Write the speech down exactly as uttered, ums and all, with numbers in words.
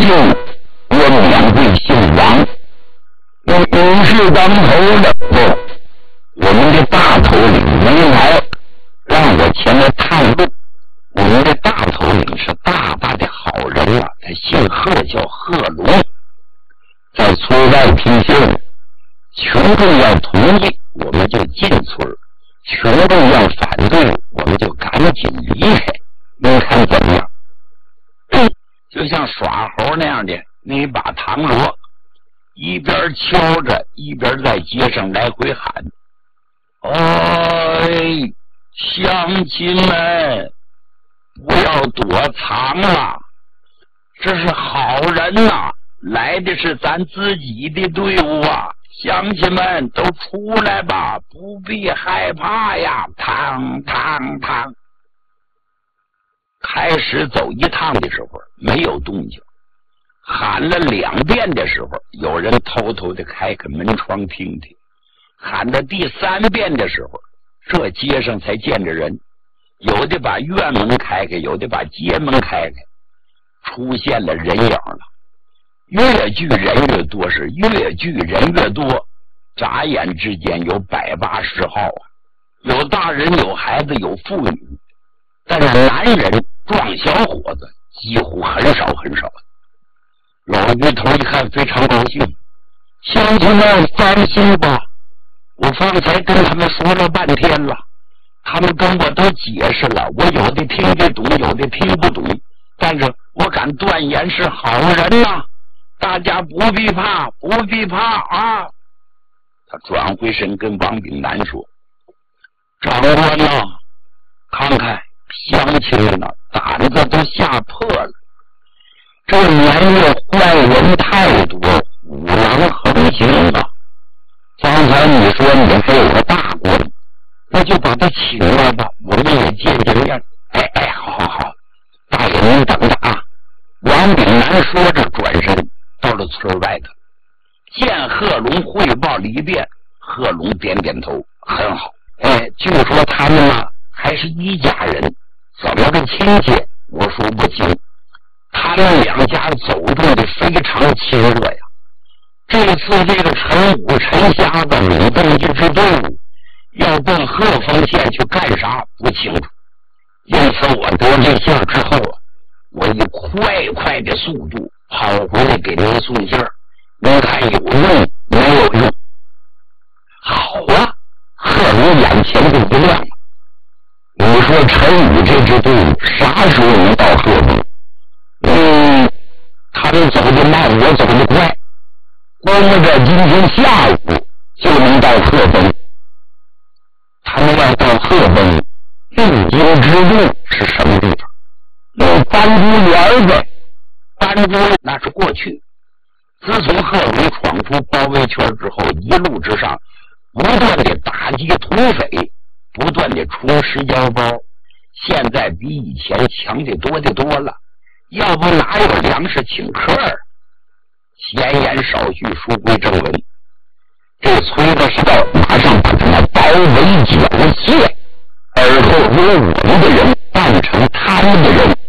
姓，我免贵姓王。你是当头的不？我们的大头领没来，让我前来探路。我们的大头领是大大的好人啊，他姓贺，叫贺龙，在村外听信，群众要同意，我们就进村；群众要反对，我们就赶紧离开。您看怎么样？就像耍猴那样的那一把唐锣，一边敲着，一边在街上来回喊：“哎，乡亲们！不要躲藏了，这是好人呐、啊，来的是咱自己的队伍啊！乡亲们都出来吧，不必害怕呀！”嘡嘡嘡，开始走一趟的时候没有动静，喊了两遍的时候，有人偷偷的开开门窗听听，喊到第三遍的时候，这街上才见着人。有的把院门开开，有的把街门开开，出现了人影了。越聚人越多，是越聚人越多，眨眼之间有百八十号啊，有大人，有孩子，有妇女，但是男人壮小伙子几乎很少很少。老鱼头一看非常高兴，乡亲们放心吧，我方才跟他们说了半天了，他们跟我都解释了，我有的听得懂，有的听不懂，但是我敢断言是好人呐、啊，大家不必怕，不必怕啊！他转回身跟王炳南说：“长官呐、啊，看看乡亲们呐，胆子都吓破了。这年月坏人太多，虎狼横行啊！刚才你说你还有个大官，那就把他请来吧，我们也见见面。哎哎，好好好，大爷您等着啊！”王炳南说着转身到了村外头，见贺龙汇报了一遍，贺龙点点头，很好。哎，据说他们呢还是一家人，怎么个亲戚？我说不清。他们两家走动的非常亲热呀。这次这个陈武、陈瞎子领动一支队伍，要奔鹤峰县去干啥不清楚，因此我得这信儿之后啊，我以快快的速度跑回来给您送信儿，您看有用没有用？好啊！贺龙眼前就一亮了。你说陈武这支队伍啥时候能到鹤峰？嗯，他们走得慢，我走得快，估摸着今天下午就能到鹤峰。他们要到鹤峰，必经之路是什么地方？那班竹园呗。班竹那是过去。自从贺龙闯出包围圈之后，一路之上不断的打击土匪，不断的充实腰包，现在比以前强的多的多了。要不哪有粮食请客儿？闲言少叙，书归正文。这崔子是要马上把他们包围缴械，而后由我们的人扮成他们的人，